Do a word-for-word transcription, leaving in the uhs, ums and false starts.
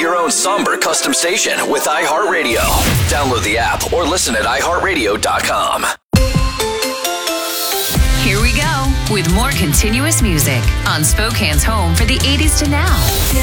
your own somber custom station with iHeartRadio. Download the app or listen at i heart radio dot com. Here we go with more continuous music on Spokane's home for the eighties to now.